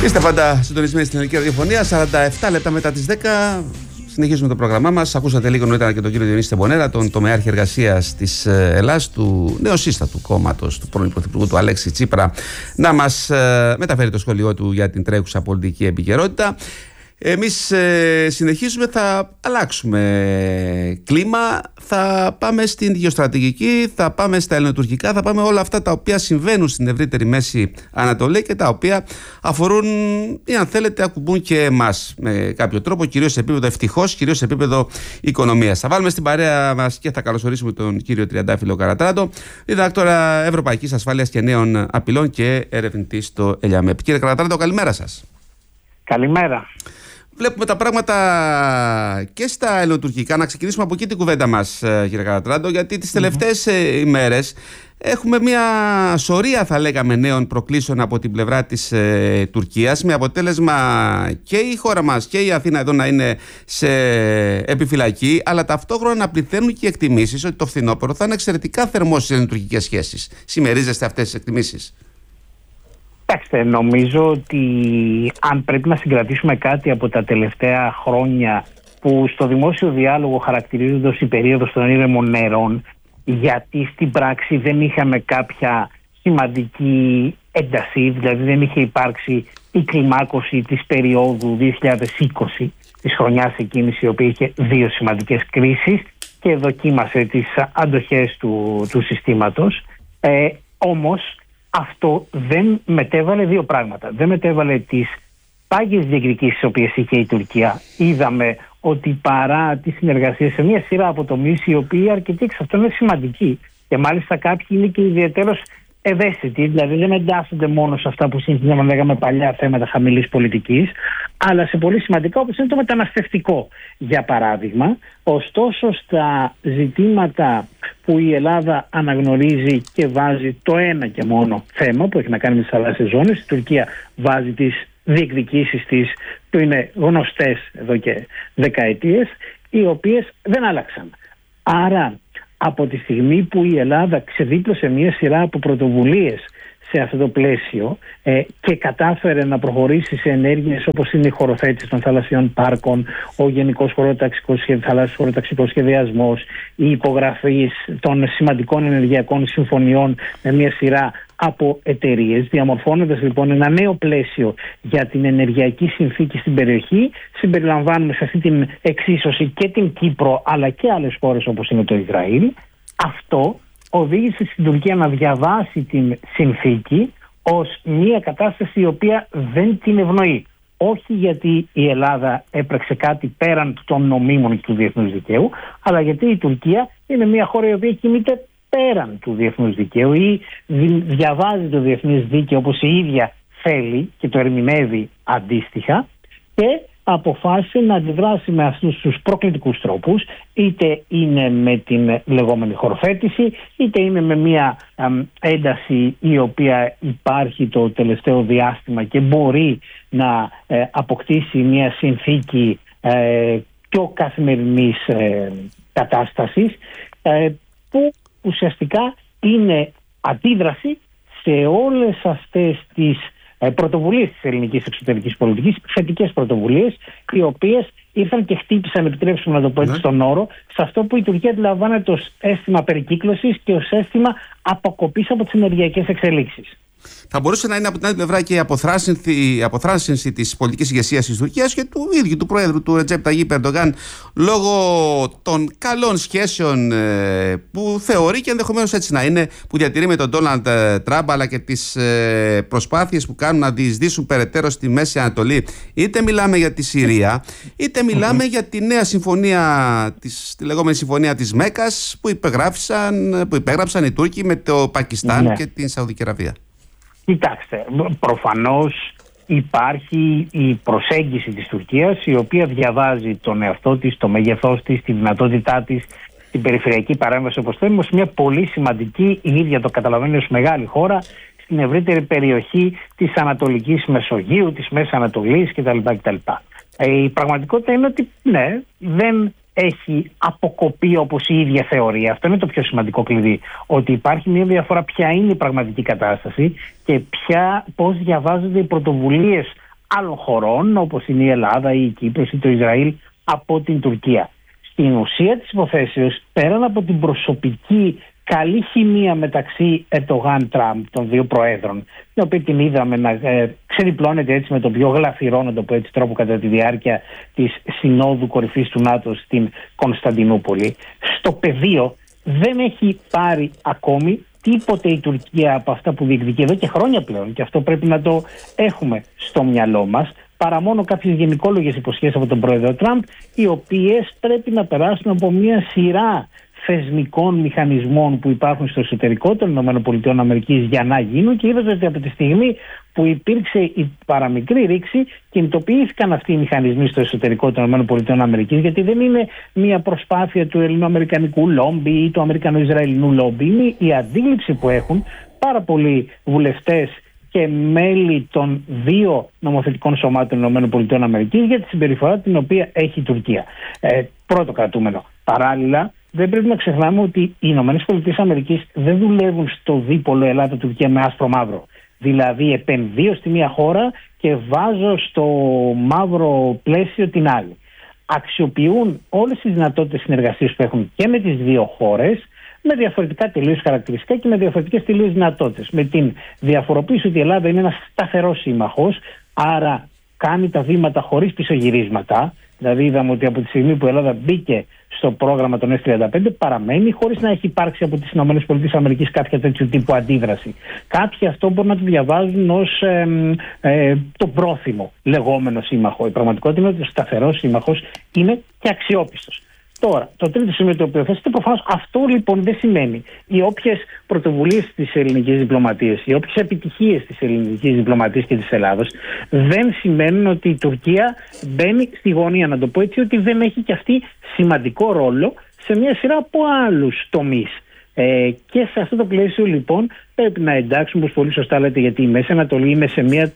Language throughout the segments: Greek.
Είστε πάντα συντονισμένοι στην ελληνική ραδιοφωνία. 47 λεπτά μετά τις 10. Συνεχίζουμε το πρόγραμμά μας. Ακούσατε λίγο νωρίτερα και τον κύριο Διονύση Τεμπονέρα, τον τομεάρχη εργασίας της Ελλάς, του νεοσύστατου κόμματος του πρώην Πρωθυπουργού του Αλέξη Τσίπρα, να μας μεταφέρει το σχόλιο του για την τρέχουσα πολιτική επικαιρότητα. Εμείς συνεχίζουμε, θα αλλάξουμε κλίμα, θα πάμε στην γεωστρατηγική, θα πάμε στα ελληνοτουρκικά, θα πάμε όλα αυτά τα οποία συμβαίνουν στην ευρύτερη Μέση Ανατολή και τα οποία αφορούν ή αν θέλετε ακουμπούν και εμάς με κάποιο τρόπο, κυρίως σε επίπεδο ευτυχώς, κυρίως σε επίπεδο οικονομίας. Θα βάλουμε στην παρέα μας και θα καλωσορίσουμε τον κύριο Τριαντάφυλλο Καρατράντο, διδάκτορα Ευρωπαϊκής Ασφάλειας και Νέων Απειλών και ερευνητή στο ΕΛΙΑΜΕΠ. Κύριε Καρατράντο, καλημέρα σας. Καλημέρα. Βλέπουμε τα πράγματα και στα ελληνοτουρκικά. Να ξεκινήσουμε από εκεί την κουβέντα μας, κύριε Καρατράντο, γιατί τις τελευταίες ημέρες έχουμε μια σωρία, θα λέγαμε, νέων προκλήσεων από την πλευρά της Τουρκίας, με αποτέλεσμα και η χώρα μας και η Αθήνα εδώ να είναι σε επιφυλακή, αλλά ταυτόχρονα να πληθαίνουν και οι εκτιμήσεις ότι το φθινόπωρο θα είναι εξαιρετικά θερμό στις ελληνοτουρκικές σχέσεις. Συμμερίζεστε αυτές τις εκτιμήσεις? Κοιτάξτε, νομίζω ότι αν πρέπει να συγκρατήσουμε κάτι από τα τελευταία χρόνια που στο δημόσιο διάλογο χαρακτηρίζονται ως η περίοδος των ήρεμων νερών, γιατί στην πράξη δεν είχαμε κάποια σημαντική ένταση, δηλαδή δεν είχε υπάρξει η κλιμάκωση της περίοδου 2020, της χρονιάς εκείνης η οποία είχε δύο σημαντικές κρίσεις και δοκίμασε τις αντοχές του συστήματος. Όμως αυτό δεν μετέβαλε δύο πράγματα. Δεν μετέβαλε τις πάγιες διεκδικήσεις τις οποίες είχε η Τουρκία. Είδαμε ότι παρά τη συνεργασία σε μια σειρά από τομείς, οι οποίοι αρκετοί εξ αυτών είναι σημαντικοί και μάλιστα κάποιοι είναι και ιδιαίτερως ευαίσθητοι, δηλαδή δεν εντάσσονται μόνο σε αυτά που συνηθίζαμε να λέγαμε παλιά θέματα χαμηλής πολιτικής, αλλά σε πολύ σημαντικά όπως είναι το μεταναστευτικό, για παράδειγμα. Ωστόσο, στα ζητήματα που η Ελλάδα αναγνωρίζει και βάζει το ένα και μόνο θέμα που έχει να κάνει με τις θαλάσσιες ζώνες, η Τουρκία βάζει τις διεκδικήσεις της που είναι γνωστές εδώ και δεκαετίες, οι οποίες δεν άλλαξαν. Άρα, από τη στιγμή που η Ελλάδα ξεδίπλωσε μια σειρά από πρωτοβουλίες σε αυτό το πλαίσιο και κατάφερε να προχωρήσει σε ενέργειες όπως είναι η χωροθέτηση των θαλασσιών πάρκων, ο γενικός θαλάσσιος χωροταξικός σχεδιασμός, η υπογραφή των σημαντικών ενεργειακών συμφωνιών με μια σειρά από εταιρείες, διαμορφώνοντας λοιπόν ένα νέο πλαίσιο για την ενεργειακή συνθήκη στην περιοχή. Συμπεριλαμβάνουμε σε αυτή την εξίσωση και την Κύπρο αλλά και άλλες χώρες όπως είναι το Ισραήλ. Αυτό οδήγησε στην Τουρκία να διαβάσει την συνθήκη ως μια κατάσταση η οποία δεν την ευνοεί. Όχι γιατί η Ελλάδα έπραξε κάτι πέραν των νομίμων και του διεθνούς δικαίου, αλλά γιατί η Τουρκία είναι μια χώρα η οποία κινείται πέραν του διεθνούς δικαίου ή διαβάζει το διεθνές δίκαιο όπως η ίδια θέλει και το ερμηνεύει αντίστοιχα και αποφάσισε να αντιδράσει με αυτούς τους προκλητικούς τρόπους, είτε είναι με την λεγόμενη χορφέτηση, είτε είναι με μια ένταση η οποία υπάρχει το τελευταίο διάστημα και μπορεί να αποκτήσει μια συνθήκη πιο καθημερινής κατάστασης, που ουσιαστικά είναι αντίδραση σε όλες αυτές τις πρωτοβουλίες της ελληνικής εξωτερικής πολιτικής, θετικές πρωτοβουλίες, οι οποίες ήρθαν και χτύπησαν, επιτρέψουμε να το πω έτσι στον όρο, σε αυτό που η Τουρκία αντιλαμβάνεται ως αίσθημα περικύκλωσης και ως αίσθημα αποκοπής από τις ενεργειακές εξελίξεις. Θα μπορούσε να είναι από την άλλη πλευρά και η αποθράσινση της πολιτικής ηγεσίας της Τουρκίας και του ίδιου του Προέδρου του Ρετζέπ Ταγίπ Ερντογάν, λόγω των καλών σχέσεων που θεωρεί και ενδεχομένως έτσι να είναι, που διατηρεί με τον Ντόναλντ Τραμπ, αλλά και τις προσπάθειες που κάνουν να διεισδύσουν περαιτέρω στη Μέση Ανατολή. Είτε μιλάμε για τη Συρία, είτε μιλάμε για τη νέα συμφωνία, τη λεγόμενη συμφωνία της Μέκας που υπέγραψαν οι Τούρκοι με το Πακιστάν και την Σαουδική Αραβία. Κοιτάξτε, προφανώς υπάρχει η προσέγγιση της Τουρκίας, η οποία διαβάζει τον εαυτό της, το μέγεθός της, τη δυνατότητά της, την περιφερειακή παρέμβαση όπως θέλουμε, ως μια πολύ σημαντική, η ίδια το καταλαβαίνει ως μεγάλη χώρα, στην ευρύτερη περιοχή της Ανατολικής Μεσογείου, της Μέσης Ανατολής κτλ. Η πραγματικότητα είναι ότι ναι, δεν έχει αποκοπεί όπως η ίδια θεωρεί. Αυτό είναι το πιο σημαντικό κλειδί. Ότι υπάρχει μια διαφορά ποια είναι η πραγματική κατάσταση και πώς διαβάζονται οι πρωτοβουλίες άλλων χωρών όπως είναι η Ελλάδα ή η Κύπρος ή το Ισραήλ από την Τουρκία. Στην ουσία της υποθέσεως, πέραν από την προσωπική καλή χημεία μεταξύ Ερντογάν-Τραμπ, των δύο προέδρων, την οποία την είδαμε να ξεδιπλώνεται έτσι με τον πιο γλαφυρό, να το πω έτσι, τρόπο κατά τη διάρκεια της Συνόδου Κορυφής του ΝΑΤΟ στην Κωνσταντινούπολη, στο πεδίο δεν έχει πάρει ακόμη τίποτε η Τουρκία από αυτά που διεκδικεί εδώ και χρόνια πλέον, και αυτό πρέπει να το έχουμε στο μυαλό μας, παρά μόνο κάποιες γενικόλογες υποσχέσεις από τον πρόεδρο Τραμπ, οι οποίες πρέπει να περάσουν από μια σειρά θεσμικών μηχανισμών που υπάρχουν στο εσωτερικό των ΗΠΑ για να γίνουν, και είδατε ότι από τη στιγμή που υπήρξε η παραμικρή ρήξη, κινητοποιήθηκαν αυτοί οι μηχανισμοί στο εσωτερικό των ΗΠΑ, γιατί δεν είναι μια προσπάθεια του ελληνοαμερικανικού λόμπι ή του αμερικανο-ισραηλινού λόμπι. Είναι η αντίληψη που έχουν πάρα πολλοί βουλευτές και μέλη των δύο νομοθετικών σωμάτων των ΗΠΑ για τη συμπεριφορά την οποία έχει η Τουρκία. Πρώτο κρατούμενο. Παράλληλα, δεν πρέπει να ξεχνάμε ότι οι ΗΠΑ δεν δουλεύουν στο δίπολο Ελλάδα-Τουρκία με άσπρο μαύρο. Δηλαδή επενδύω στη μία χώρα και βάζω στο μαύρο πλαίσιο την άλλη. Αξιοποιούν όλες τις δυνατότητες συνεργασίας που έχουν και με τις δύο χώρες, με διαφορετικά τελείως χαρακτηριστικά και με διαφορετικές τελείως δυνατότητες. Με την διαφοροποίηση ότι η Ελλάδα είναι ένας σταθερός σύμμαχος, άρα κάνει τα βήματα χωρίς πισωγυρίσματα. Δηλαδή είδαμε ότι από τη στιγμή που η Ελλάδα μπήκε στο πρόγραμμα των F-35 παραμένει χωρίς να έχει υπάρξει από τις ΗΠΑ κάποια τέτοιου τύπου αντίδραση. Κάποιοι αυτό μπορούν να το διαβάζουν ως το πρόθυμο λεγόμενο σύμμαχο. Η πραγματικότητα είναι ότι ο σταθερός σύμμαχος είναι και αξιόπιστος. Τώρα, το τρίτο σημείο το οποίο θέσετε, προφανώς αυτό λοιπόν δεν σημαίνει οι όποιες πρωτοβουλίες της ελληνικής διπλωματίας, οι όποιες επιτυχίες της ελληνικής διπλωματίας και της Ελλάδος δεν σημαίνουν ότι η Τουρκία μπαίνει στη γωνία, να το πω έτσι, ότι δεν έχει και αυτή σημαντικό ρόλο σε μια σειρά από άλλους τομείς. Και σε αυτό το πλαίσιο λοιπόν πρέπει να εντάξουμε, όπως πολύ σωστά λέτε, γιατί η Μέση Ανατολή είναι σε μια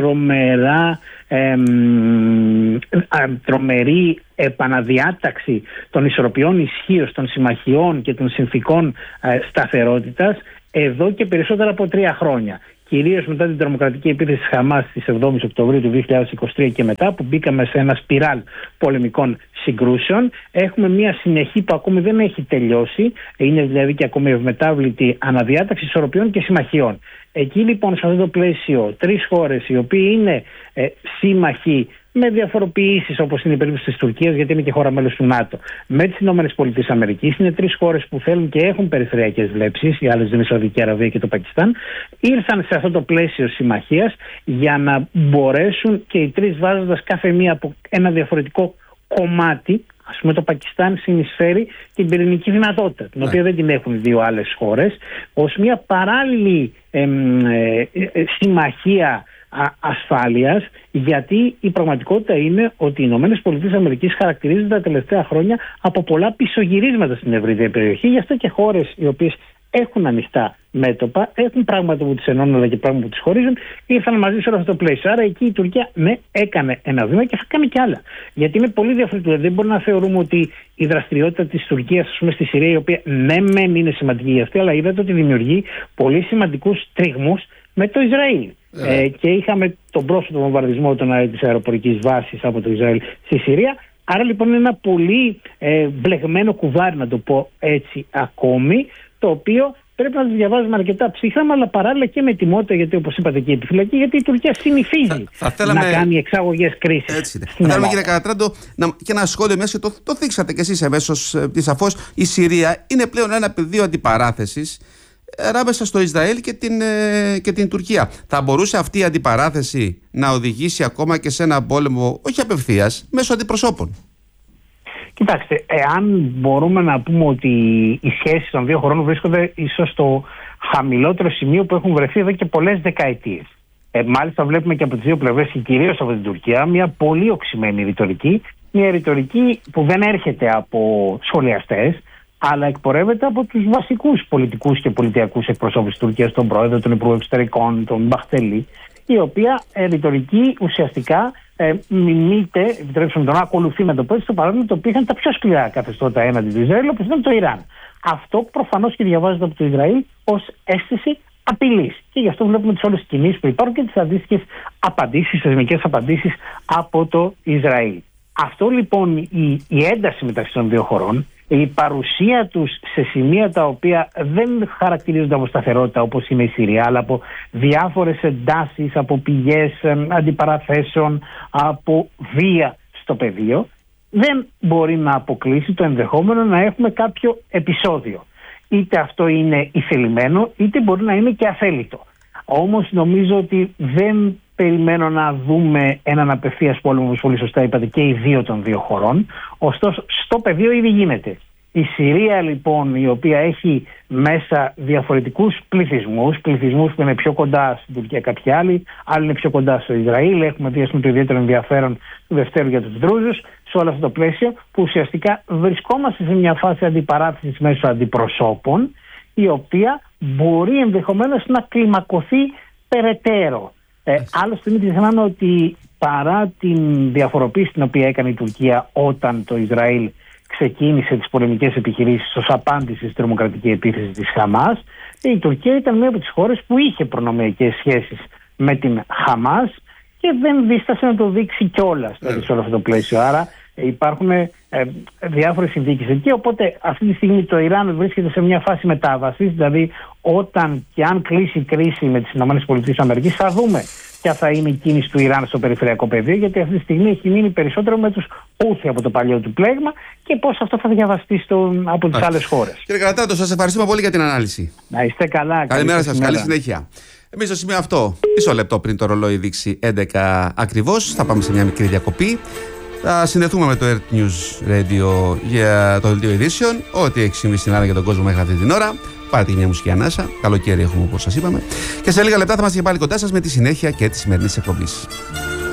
τρομερή επαναδιάταξη των ισορροπιών ισχύως, των συμμαχιών και των συνθηκών σταθερότητας εδώ και περισσότερα από 3 χρόνια. Κυρίως μετά την τρομοκρατική επίθεση της Χαμάς στις 7 Οκτωβρίου του 2023 και μετά, που μπήκαμε σε ένα σπιράλ πολεμικών συγκρούσεων, έχουμε μια συνεχή που ακόμη δεν έχει τελειώσει, είναι δηλαδή και ακόμη ευμετάβλητη αναδιάταξη ισορροπιών και συμμαχιών. Εκεί λοιπόν σε αυτό το πλαίσιο 3 χώρες οι οποίοι είναι σύμμαχοι με διαφοροποιήσεις, όπως είναι η περίπτωση της Τουρκίας, γιατί είναι και χώρα μέλος του ΝΑΤΟ, με τις ΗΠΑ, είναι 3 χώρες που θέλουν και έχουν περιφερειακές βλέψεις, οι άλλες είναι η Σαουδική Αραβία και το Πακιστάν, ήρθαν σε αυτό το πλαίσιο συμμαχίας για να μπορέσουν και οι 3, βάζοντας κάθε μία από ένα διαφορετικό κομμάτι. Ας πούμε, το Πακιστάν συνεισφέρει την πυρηνική δυνατότητα, την οποία δεν την έχουν οι 2 άλλες χώρες, ως μια παράλληλη συμμαχία ασφάλειας, γιατί η πραγματικότητα είναι ότι οι ΗΠΑ χαρακτηρίζονται τα τελευταία χρόνια από πολλά πισωγυρίσματα στην ευρύτερη περιοχή. Γι' αυτό και χώρες οι οποίες έχουν ανοιχτά μέτωπα, έχουν πράγματα που τις ενώνουν αλλά και πράγματα που τις χωρίζουν, ήρθαν μαζί σε όλο αυτό το πλαίσιο. Άρα εκεί η Τουρκία έκανε ένα βήμα και θα κάνει κι άλλα. Γιατί είναι πολύ διαφορετικό. Δεν μπορούμε να θεωρούμε ότι η δραστηριότητα της Τουρκίας, ας πούμε, στη Συρία, η οποία ναι μεν είναι σημαντική για αυτή, αλλά είδατε ότι δημιουργεί πολύ σημαντικούς τριγμούς με το Ισραήλ. Και είχαμε τον πρόσφατο βομβαρδισμό της αεροπορικής βάσης από το Ισραήλ στη Συρία. Άρα λοιπόν είναι ένα πολύ μπλεγμένο κουβάρι, να το πω έτσι, ακόμη, το οποίο πρέπει να το διαβάζουμε αρκετά ψύχραμα, αλλά παράλληλα και με τιμότητα, γιατί όπως είπατε και η επιφυλακή, γιατί η Τουρκία συνηθίζει να κάνει εξαγωγές κρίσης. Έτσι. Θα θέλαμε, κύριε Καρατράντο, και ένα σχόλιο μέσα, το θίξατε κι εσείς εμέσως, σαφώς η Συρία είναι πλέον ένα πεδίο αντιπαράθεσης ανάμεσα στο Ισραήλ και την Τουρκία. Θα μπορούσε αυτή η αντιπαράθεση να οδηγήσει ακόμα και σε ένα πόλεμο, όχι απευθείας, μέσω αντιπροσώπων? Κοιτάξτε, εάν μπορούμε να πούμε ότι οι σχέσεις των 2 χωρών βρίσκονται ίσως στο χαμηλότερο σημείο που έχουν βρεθεί εδώ και πολλές δεκαετίες. Μάλιστα βλέπουμε και από τις 2 πλευρές και κυρίως από την Τουρκία μια πολύ οξυμένη ρητορική, μια ρητορική που δεν έρχεται από σχολιαστές, αλλά εκπορεύεται από τους βασικούς πολιτικούς και πολιτιακούς εκπροσώπους της Τουρκίας, τον πρόεδρο, τον υπουργό εξωτερικών, τον Μπαχτελή, η οποία ρητορική ουσιαστικά μιμείται, επιτρέψτε τον να ακολουθεί, με το πω έτσι, το παράδειγμα το οποίο είχαν τα πιο σκληρά καθεστώτα έναντι του Ισραήλ, όπως ήταν το Ιράν. Αυτό προφανώς και διαβάζεται από το Ισραήλ ως αίσθηση απειλής. Και γι' αυτό βλέπουμε τις όλες τις κινήσεις που υπάρχουν και τις αντίστοιχες απαντήσεις, θεσμικές απαντήσεις από το Ισραήλ. Αυτό λοιπόν η ένταση μεταξύ των δύο χωρών, η παρουσία τους σε σημεία τα οποία δεν χαρακτηρίζονται από σταθερότητα όπως είναι η Συρία, αλλά από διάφορες εντάσεις, από πηγές αντιπαραθέσεων, από βία στο πεδίο, δεν μπορεί να αποκλείσει το ενδεχόμενο να έχουμε κάποιο επεισόδιο. Είτε αυτό είναι ηθελημένο, είτε μπορεί να είναι και αθέλητο. Όμως νομίζω ότι δεν περιμένω να δούμε έναν απευθείας πόλεμο, όπως πολύ σωστά είπατε, και οι δύο των δύο χωρών. Ωστόσο, στο πεδίο ήδη γίνεται. Η Συρία λοιπόν, η οποία έχει μέσα διαφορετικούς πληθυσμούς που είναι πιο κοντά στην Τουρκία, κάποιοι άλλοι είναι πιο κοντά στο Ισραήλ. Έχουμε δει το ιδιαίτερο ενδιαφέρον του Δευτέρου για τους Δρούζους, σε όλο αυτό το πλαίσιο, που ουσιαστικά βρισκόμαστε σε μια φάση αντιπαράθεσης μέσω αντιπροσώπων, η οποία μπορεί ενδεχομένως να κλιμακωθεί περαιτέρω. Άλλωστε, μην ξεχνάμε ότι παρά την διαφοροποίηση την οποία έκανε η Τουρκία όταν το Ισραήλ ξεκίνησε τις πολεμικές επιχειρήσεις ως απάντηση στη τρομοκρατική επίθεση της Χαμάς, η Τουρκία ήταν μία από τις χώρες που είχε προνομιακές σχέσεις με την Χαμάς και δεν δίστασε να το δείξει κιόλας σε όλο αυτό το πλαίσιο. Άρα υπάρχουν διάφορες συνθήκες εκεί, οπότε αυτή τη στιγμή το Ιράν βρίσκεται σε μια φάση μετάβασης, δηλαδή όταν και αν κλείσει η κρίση με τις ΗΠΑ θα δούμε ποια θα είναι η κίνηση του Ιράν στο περιφερειακό πεδίο, γιατί αυτή τη στιγμή έχει μείνει περισσότερο με τους Ούθι από το παλιό του πλέγμα και πώς αυτό θα διαβαστεί από τις άλλες χώρες. Κύριε Καρατάτο, σας ευχαριστούμε πολύ για την ανάλυση. Να είστε καλά. Καλημέρα σας, καλή συνέχεια. Εμείς στο σημείο αυτό, μισό λεπτό πριν το ρολόι δείξει 11 ακριβώς, θα πάμε σε μια μικρή διακοπή. Θα συνδεθούμε με το Earth News Radio για το δελτίο ειδήσεων. Ό,τι έχει συμβεί στην Ελλάδα για τον κόσμο μέχρι αυτή την ώρα. Πάρτε μια μουσική ανάσα. Καλοκαίρι έχουμε, όπως σας είπαμε. Και σε λίγα λεπτά θα είμαστε και πάλι κοντά σας με τη συνέχεια και τη σημερινή εκπομπή.